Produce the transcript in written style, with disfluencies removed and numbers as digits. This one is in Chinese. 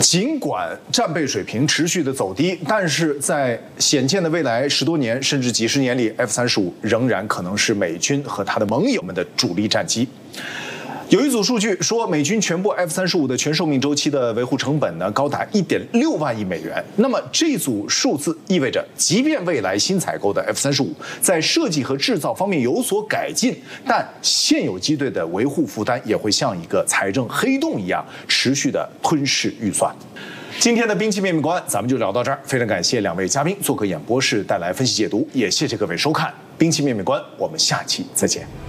尽管战备水平持续的走低，但是在显见的未来10多年甚至几十年里 ，F-35仍然可能是美军和他的盟友们的主力战机。有一组数据说，美军全部 F-35的全寿命周期的维护成本呢，高达1.6万亿美元。那么这组数字意味着，即便未来新采购的 F-35在设计和制造方面有所改进，但现有机队的维护负担也会像一个财政黑洞一样，持续的吞噬预算。今天的兵器灭密观咱们就聊到这儿，非常感谢2位嘉宾做客演播室带来分析解读，也谢谢各位收看兵器灭密观，我们下期再见。